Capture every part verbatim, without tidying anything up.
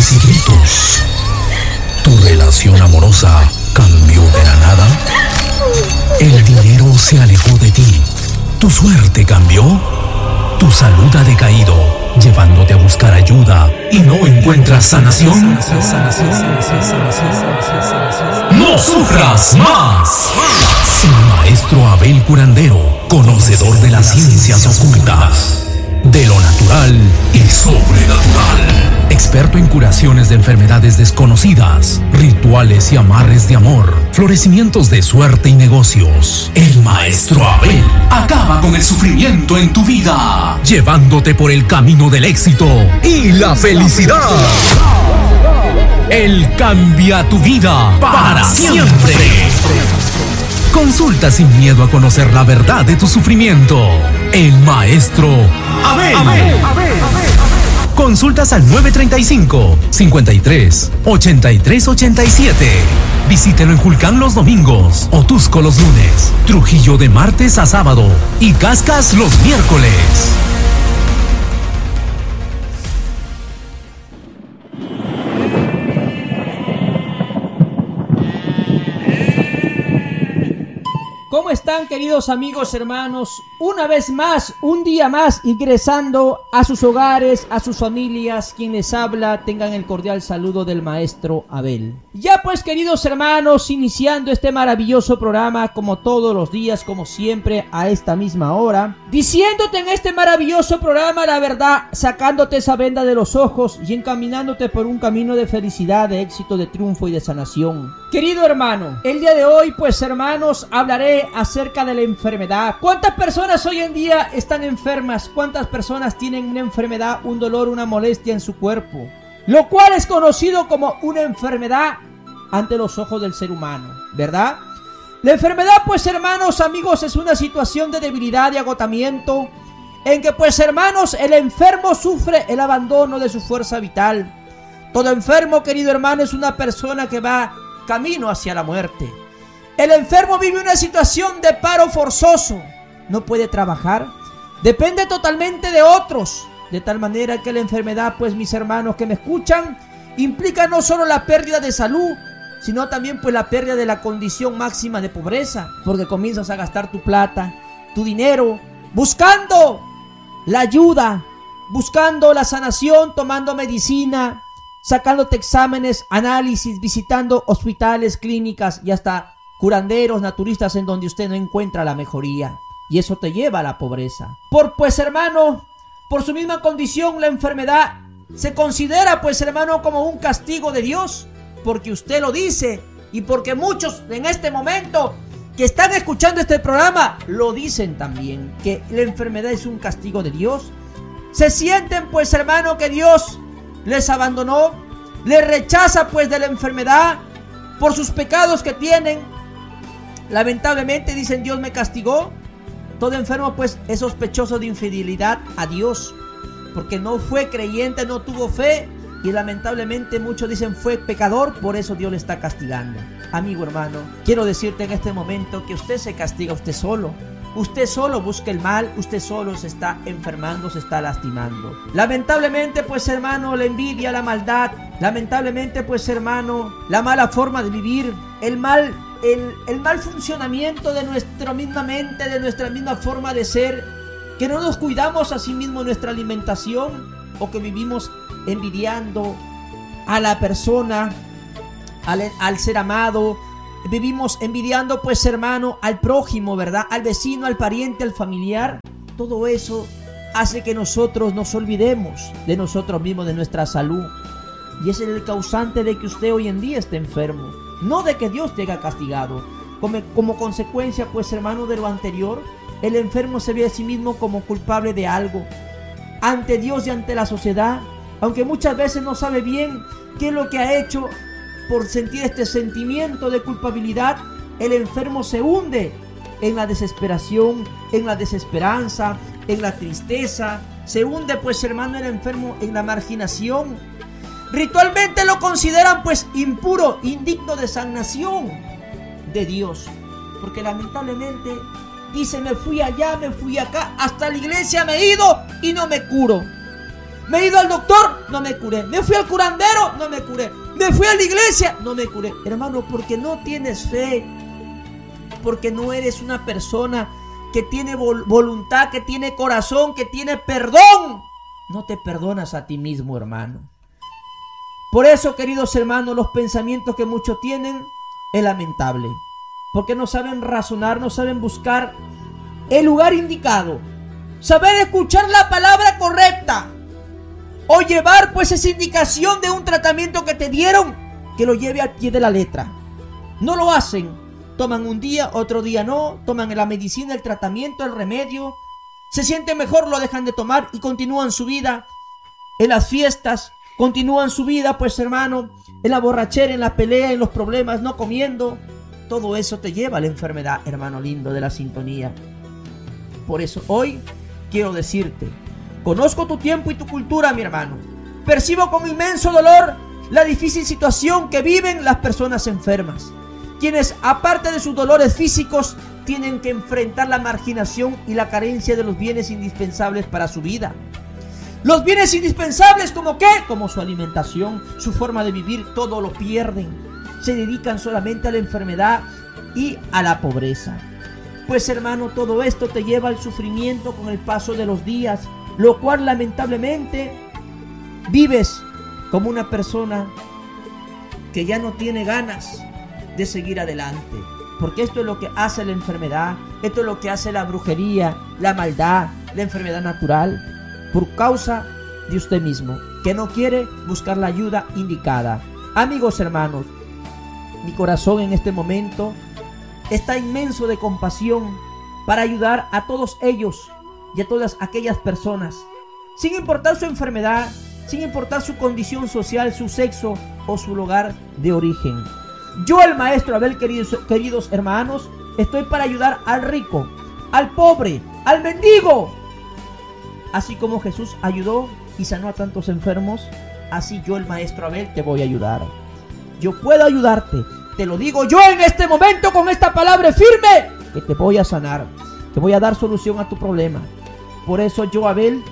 lágrimas y gritos. ¿Tu relación amorosa cambió de la nada? ¿El dinero se alejó de ti? ¿Tu suerte cambió? ¿Tu salud ha decaído, llevándote a buscar ayuda y no encuentras sanación? ¡No sufras más! El maestro Abel Curandero, conocedor de las ciencias ocultas, de lo natural y sobrenatural, experto en curaciones de enfermedades desconocidas, rituales y amarres de amor, florecimientos de suerte y negocios. El maestro Abel acaba con el sufrimiento en tu vida, llevándote por el camino del éxito y la felicidad. Él cambia tu vida para siempre. Consulta sin miedo a conocer la verdad de tu sufrimiento. El maestro Abel. Abel, Abel, Abel. Consultas al nueve treinta y cinco, cincuenta y tres, ochenta y tres ochenta y siete. Visítelo en Julcán los domingos, Otusco los lunes, Trujillo de martes a sábado y Cascas los miércoles. ¿Cómo están, queridos amigos, hermanos? Una vez más, un día más, ingresando a sus hogares, a sus familias. Quien les habla, tengan el cordial saludo del maestro Abel. Ya pues, queridos hermanos, iniciando este maravilloso programa, como todos los días, como siempre, a esta misma hora, diciéndote en este maravilloso programa la verdad, sacándote esa venda de los ojos y encaminándote por un camino de felicidad, de éxito, de triunfo y de sanación. Querido hermano, el día de hoy, pues hermanos, hablaré acerca de la enfermedad. ¿Cuántas personas hoy en día están enfermas? ¿Cuántas personas tienen una enfermedad, un dolor, una molestia en su cuerpo? Lo cual es conocido como una enfermedad ante los ojos del ser humano, ¿verdad? La enfermedad, pues hermanos, amigos, es una situación de debilidad y agotamiento en que, pues hermanos, el enfermo sufre el abandono de su fuerza vital. Todo enfermo, querido hermano, es una persona que va camino hacia la muerte. El enfermo vive una situación de paro forzoso, no puede trabajar, depende totalmente de otros, de tal manera que la enfermedad, pues mis hermanos que me escuchan, implica no solo la pérdida de salud, sino también pues la pérdida de la condición máxima de pobreza, porque comienzas a gastar tu plata, tu dinero, buscando la ayuda, buscando la sanación, tomando medicina, sacándote exámenes, análisis, visitando hospitales, clínicas y hasta curanderos, naturistas en donde usted no encuentra la mejoría. Y eso te lleva a la pobreza. Por pues hermano, por su misma condición, la enfermedad se considera pues hermano como un castigo de Dios. Porque usted lo dice y porque muchos en este momento que están escuchando este programa lo dicen también, que la enfermedad es un castigo de Dios. Se sienten pues hermano que Dios les abandonó, les rechaza pues de la enfermedad por sus pecados que tienen. Lamentablemente dicen Dios me castigó. Todo enfermo pues es sospechoso de infidelidad a Dios, porque no fue creyente, no tuvo fe. Y lamentablemente muchos dicen fue pecador, por eso Dios le está castigando. Amigo hermano, quiero decirte en este momento que usted se castiga usted solo. Usted solo busca el mal, usted solo se está enfermando, se está lastimando. Lamentablemente pues hermano, la envidia, la maldad, lamentablemente pues hermano, la mala forma de vivir, el mal, el, el mal funcionamiento de nuestra misma mente, de nuestra misma forma de ser, que no nos cuidamos a sí mismo nuestra alimentación, o que vivimos envidiando a la persona, al, al ser amado. Vivimos envidiando pues hermano al prójimo, ¿verdad? Al vecino, al pariente, al familiar. Todo eso hace que nosotros nos olvidemos de nosotros mismos, de nuestra salud. Y ese es el causante de que usted hoy en día esté enfermo. No de que Dios te haya castigado. Como, como consecuencia pues hermano de lo anterior, el enfermo se ve a sí mismo como culpable de algo ante Dios y ante la sociedad, aunque muchas veces no sabe bien qué es lo que ha hecho. Por sentir este sentimiento de culpabilidad, el enfermo se hunde en la desesperación, en la desesperanza, en la tristeza. Se hunde pues hermano el enfermo en la marginación. Ritualmente lo consideran pues impuro, indigno de sanación de Dios, porque lamentablemente dice me fui allá, me fui acá, hasta la iglesia me he ido y no me curo. Me he ido al doctor, no me curé. Me fui al curandero, no me curé. Me fui a la iglesia, no me curé. Hermano, porque no tienes fe, porque no eres una persona que tiene vol- voluntad, que tiene corazón, que tiene perdón, no te perdonas a ti mismo, hermano. Por eso, queridos hermanos, los pensamientos que muchos tienen es lamentable, porque no saben razonar, no saben buscar el lugar indicado, saber escuchar la palabra correcta, o llevar pues esa indicación de un tratamiento que te dieron, que lo lleve al pie de la letra. No lo hacen, toman un día, otro día no, toman la medicina, el tratamiento, el remedio, se sienten mejor, lo dejan de tomar y continúan su vida en las fiestas, continúan su vida pues hermano, en la borrachera, en la pelea, en los problemas, no comiendo. Todo eso te lleva a la enfermedad, hermano lindo de la sintonía. Por eso hoy quiero decirte, conozco tu tiempo y tu cultura, mi hermano. Percibo con inmenso dolor la difícil situación que viven las personas enfermas, quienes aparte de sus dolores físicos tienen que enfrentar la marginación y la carencia de los bienes indispensables para su vida. Los bienes indispensables, ¿como qué? Como su alimentación, su forma de vivir, todo lo pierden. Se dedican solamente a la enfermedad y a la pobreza. Pues hermano, todo esto te lleva al sufrimiento con el paso de los días, lo cual lamentablemente vives como una persona que ya no tiene ganas de seguir adelante. Porque esto es lo que hace la enfermedad, esto es lo que hace la brujería, la maldad, la enfermedad natural, por causa de usted mismo, que no quiere buscar la ayuda indicada. Amigos hermanos, mi corazón en este momento está inmenso de compasión para ayudar a todos ellos y a todas aquellas personas, sin importar su enfermedad, sin importar su condición social, su sexo o su lugar de origen. Yo, el maestro Abel, queridos, queridos hermanos, estoy para ayudar al rico, al pobre, al mendigo. Así como Jesús ayudó y sanó a tantos enfermos, así yo, el maestro Abel, te voy a ayudar. Yo puedo ayudarte, te lo digo yo en este momento con esta palabra firme, que te voy a sanar, te voy a dar solución a tu problema. Por eso yo, Abel,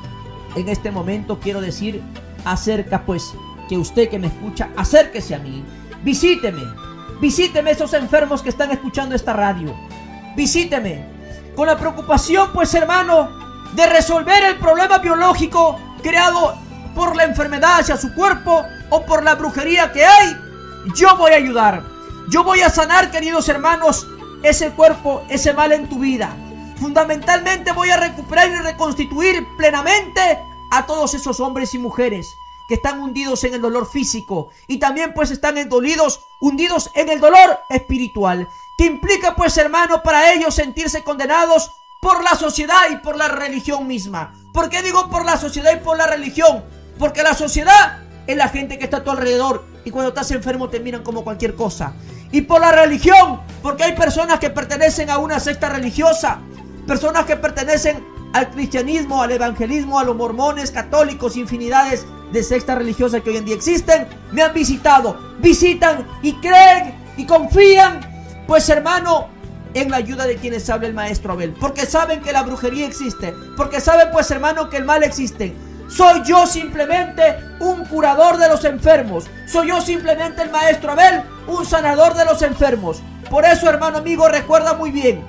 en este momento quiero decir, acerca pues, que usted que me escucha, acérquese a mí. Visíteme, visíteme esos enfermos que están escuchando esta radio. Visíteme con la preocupación, pues hermano, de resolver el problema biológico creado por la enfermedad hacia su cuerpo o por la brujería que hay. Yo voy a ayudar, yo voy a sanar, queridos hermanos, ese cuerpo, ese mal en tu vida. Fundamentalmente voy a recuperar y reconstituir plenamente a todos esos hombres y mujeres que están hundidos en el dolor físico y también pues están endolidos, hundidos en el dolor espiritual, que implica pues hermano para ellos sentirse condenados por la sociedad y por la religión misma. ¿Por qué digo por la sociedad y por la religión? Porque la sociedad es la gente que está a tu alrededor y cuando estás enfermo te miran como cualquier cosa. Y por la religión, porque hay personas que pertenecen a una secta religiosa, personas que pertenecen al cristianismo, al evangelismo, a los mormones, católicos, infinidades de sectas religiosas que hoy en día existen, me han visitado, visitan y creen y confían, pues hermano, en la ayuda de quienes habla el maestro Abel, porque saben que la brujería existe, porque saben pues hermano que el mal existe. Soy yo simplemente un curador de los enfermos, soy yo simplemente el maestro Abel, un sanador de los enfermos. Por eso hermano amigo, recuerda muy bien,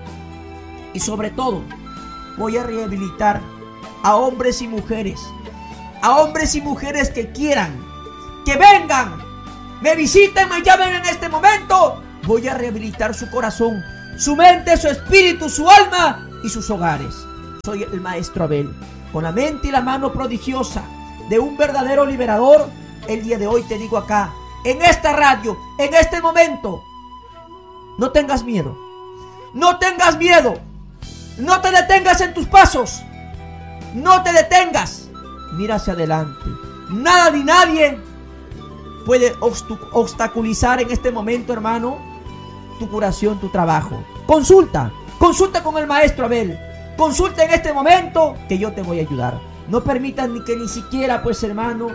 y sobre todo voy a rehabilitar a hombres y mujeres, a hombres y mujeres que quieran, que vengan, me visiten, me llamen en este momento. Voy a rehabilitar su corazón, su mente, su espíritu, su alma y sus hogares. Soy el maestro Abel, con la mente y la mano prodigiosa de un verdadero liberador. El día de hoy te digo acá, en esta radio, en este momento, no tengas miedo, no tengas miedo, no te detengas en tus pasos, no te detengas, mira hacia adelante. Nada ni nadie puede obstaculizar en este momento, hermano, tu curación, tu trabajo. Consulta, consulta con el maestro Abel, consulta en este momento que yo te voy a ayudar. No permitas ni que ni siquiera, pues hermano,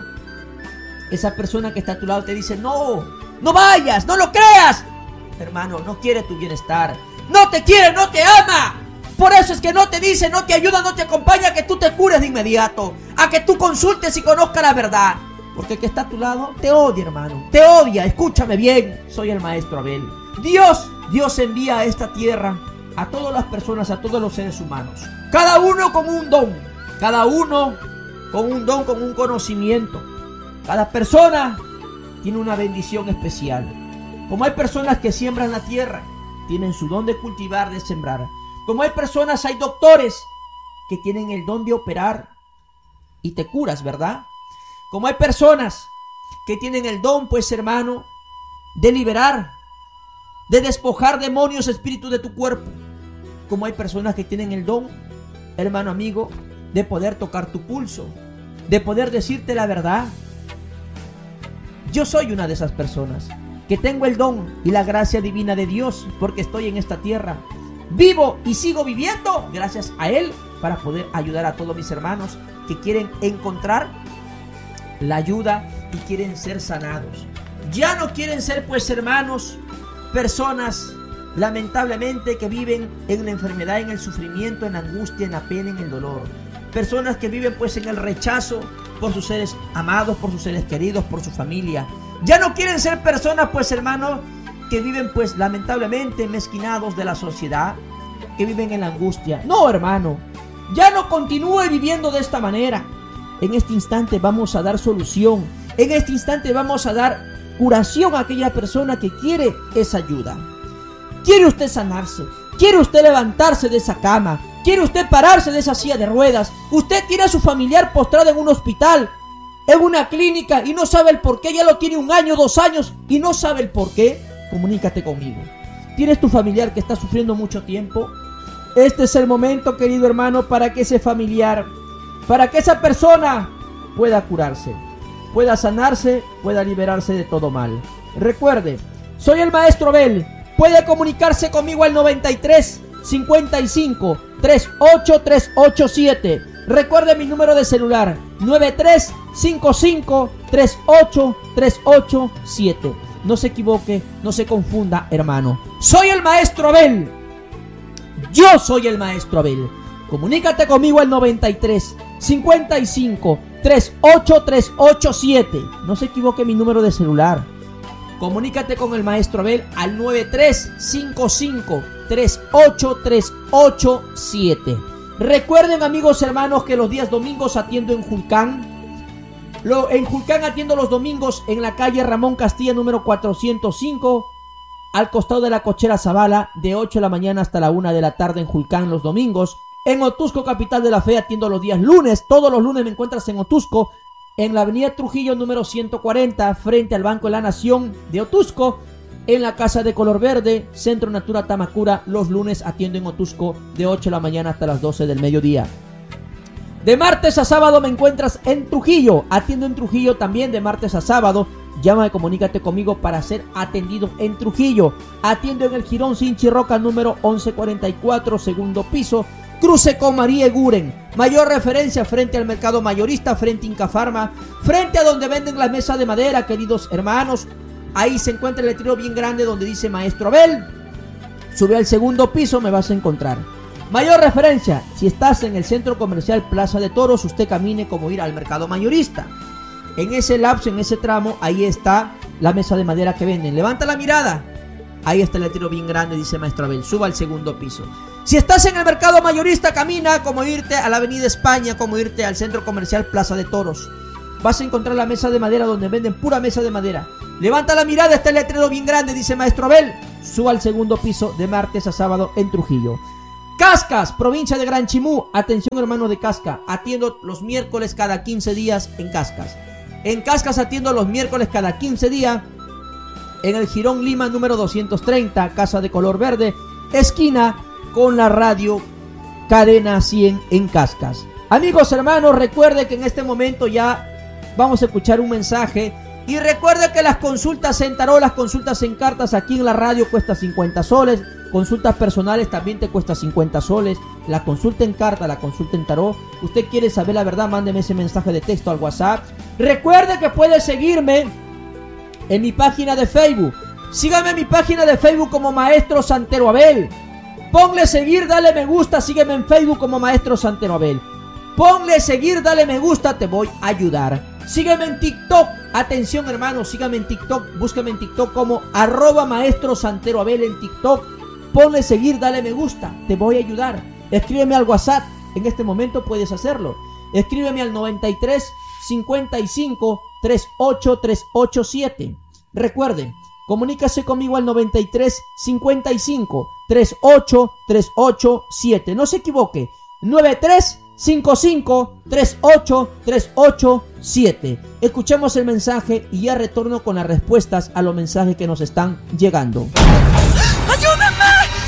esa persona que está a tu lado te dice, no, no vayas, no lo creas. Hermano, no quiere tu bienestar, no te quiere, no te ama. Por eso es que no te dice, no te ayuda, no te acompaña a que tú te cures de inmediato, a que tú consultes y conozcas la verdad. Porque el que está a tu lado te odia, hermano, te odia. Escúchame bien, soy el maestro Abel. Dios, Dios envía a esta tierra a todas las personas, a todos los seres humanos, cada uno con un don, cada uno con un don, con un conocimiento. Cada persona tiene una bendición especial. Como hay personas que siembran la tierra, tienen su don de cultivar, de sembrar. Como hay personas, hay doctores que tienen el don de operar y te curas, ¿verdad? Como hay personas que tienen el don, pues hermano, de liberar, de despojar demonios, espíritus de tu cuerpo. Como hay personas que tienen el don, hermano amigo, de poder tocar tu pulso, de poder decirte la verdad. Yo soy una de esas personas que tengo el don y la gracia divina de Dios, porque estoy en esta tierra. Vivo y sigo viviendo gracias a Él para poder ayudar a todos mis hermanos que quieren encontrar la ayuda y quieren ser sanados. Ya no quieren ser, pues hermanos, personas lamentablemente que viven en la enfermedad, en el sufrimiento, en la angustia, en la pena, en el dolor. Personas que viven pues en el rechazo por sus seres amados, por sus seres queridos, por su familia. Ya no quieren ser personas, pues hermanos, que viven pues lamentablemente mezquinados de la sociedad, que viven en la angustia. No, hermano, ya no continúe viviendo de esta manera. En este instante vamos a dar solución. En este instante vamos a dar curación a aquella persona que quiere esa ayuda. ¿Quiere usted sanarse? ¿Quiere usted levantarse de esa cama? ¿Quiere usted pararse de esa silla de ruedas? Usted tiene a su familiar postrado en un hospital, en una clínica, y no sabe el por qué. Ya lo tiene un año, dos años y no sabe el por qué. Comunícate conmigo. ¿Tienes tu familiar que está sufriendo mucho tiempo? Este es el momento, querido hermano, para que ese familiar, para que esa persona pueda curarse, pueda sanarse, pueda liberarse de todo mal. Recuerde, soy el maestro Abel. Puede comunicarse conmigo al noventa y tres, cincuenta y cinco, treinta y ocho, trescientos ochenta y siete. Recuerde mi número de celular, noventa y tres, cincuenta y cinco, treinta y ocho, trescientos ochenta y siete. No se equivoque, no se confunda, hermano. Soy el maestro Abel. Yo soy el maestro Abel. Comunícate conmigo al noventa y tres, cincuenta y cinco, treinta y ocho, trescientos ochenta y siete. No se equivoque mi número de celular. Comunícate con el maestro Abel al noventa y tres, cincuenta y cinco, treinta y ocho, trescientos ochenta y siete. Recuerden, amigos hermanos, que los días domingos atiendo en Julcán. Lo, en Julcán atiendo los domingos en la calle Ramón Castilla número cuatrocientos cinco, al costado de la cochera Zavala, de ocho de la mañana hasta la una de la tarde en Julcán los domingos. En Otusco, capital de la fe, atiendo los días lunes. Todos los lunes me encuentras en Otusco, en la avenida Trujillo número ciento cuarenta, frente al Banco de la Nación de Otusco, en la Casa de Color Verde, Centro Natura Tamacura. Los lunes atiendo en Otusco de ocho de la mañana hasta las doce del mediodía. De martes a sábado me encuentras en Trujillo. Atiendo en Trujillo también de martes a sábado. Llama, comunícate conmigo para ser atendido en Trujillo. Atiendo en el Jirón Sinchi Roca número once cuarenta y cuatro, segundo piso, cruce con María Eguren. Mayor referencia frente al mercado mayorista, frente a Inca Pharma, frente a donde venden las mesas de madera, queridos hermanos. Ahí se encuentra el letrero bien grande donde dice Maestro Abel. Sube al segundo piso, me vas a encontrar. Mayor referencia, si estás en el centro comercial Plaza de Toros, usted camine como ir al mercado mayorista. En ese lapso, en ese tramo, ahí está la mesa de madera que venden. Levanta la mirada. Ahí está el letrero bien grande, dice Maestro Abel. Suba al segundo piso. Si estás en el mercado mayorista, camina como irte a la avenida España, como irte al centro comercial Plaza de Toros. Vas a encontrar la mesa de madera donde venden pura mesa de madera. Levanta la mirada, está el letrero bien grande, dice Maestro Abel. Suba al segundo piso de martes a sábado en Trujillo. Cascas, provincia de Gran Chimú. Atención, hermano de Casca. Atiendo los miércoles cada quince días en Cascas. En Cascas atiendo los miércoles cada quince días. En el Jirón Lima número doscientos treinta, Casa de Color Verde, esquina con la radio Cadena cien en Cascas. Amigos, hermanos, recuerde que en este momento ya vamos a escuchar un mensaje. Y recuerde que las consultas en tarot, las consultas en cartas aquí en la radio cuesta cincuenta soles. Consultas personales también te cuesta cincuenta soles. La consulta en carta, la consulta en tarot. Usted quiere saber la verdad, mándeme ese mensaje de texto al WhatsApp. Recuerde que puede seguirme en mi página de Facebook. Sígame en mi página de Facebook como Maestro Santero Abel. Ponle seguir, dale me gusta, sígueme en Facebook como Maestro Santero Abel. Ponle seguir, dale me gusta, te voy a ayudar. Sígueme en TikTok, atención hermano, sígueme en TikTok, búsqueme en TikTok como arroba Maestro Santero Abel en TikTok. Ponle seguir, dale me gusta, te voy a ayudar. Escríbeme al WhatsApp, en este momento puedes hacerlo. Escríbeme al noventa y tres, cincuenta y cinco, treinta y ocho, trescientos ochenta y siete. Recuerden, comunícase conmigo al noventa y tres, cincuenta y cinco, treinta y ocho, trescientos ochenta y siete. No se equivoque, noventa y tres, cincuenta y cinco, treinta y ocho, trescientos ochenta y siete. Escuchemos el mensaje y ya retorno con las respuestas a los mensajes que nos están llegando.